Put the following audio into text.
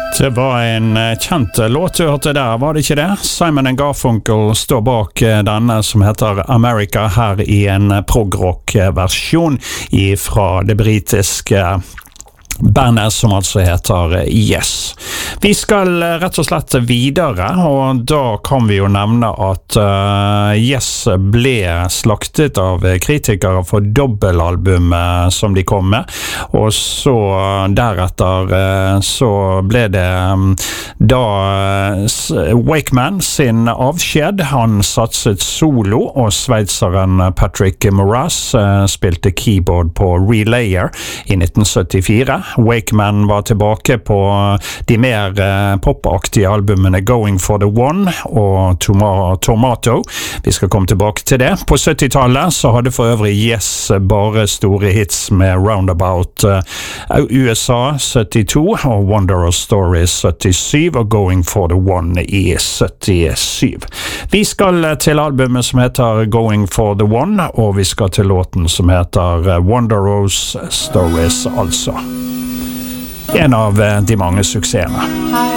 Det var en kjent låt du hørte der, var det ikke det? Simon & Garfunkel står bak denne som heter America her i en prog-rock-versjon fra det britiske bandet som altså heter Yes. Vi skal rett og slett videre, og da kan vi jo nevne at Yes ble slaktet av kritikere for dobbelalbumet som de kom med, og så deretter så ble det da Wakeman sin avskjed. Han satset solo, og sveitseren Patrick Moraz spilte keyboard på Relayer i 1974. Wakeman var tilbake på de mer popaktige albumene Going for the One og Tomato. Vi skal komme tilbake til det. På 70-tallet så hadde for øvrig Yes bare store hits med Roundabout USA 72 og Wondrous Stories 77 og Going for the One i 77. Vi skal til albumet som heter Going for the One, og vi skal til låten som heter Wondrous Stories altså. En av de mange suksessene.